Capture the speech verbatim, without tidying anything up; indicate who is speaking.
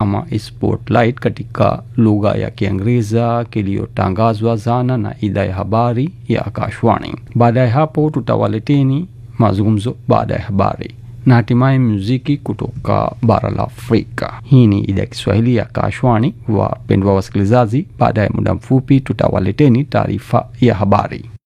Speaker 1: kama Spotlight katika lugha ya Kiingereza kiliyotangazwa jana na idhaa ya habari ya Akashwani. Baada ya hapo tutawaleteni mazungumzo baada ya habari na hatimaye muziki kutoka bara la Afrika. Hii ni idhaa ya Kiswahili ya Akashwani. Wapendwa wasikilizaji, baada ya muda mfupi tutawaleteni taarifa ya habari.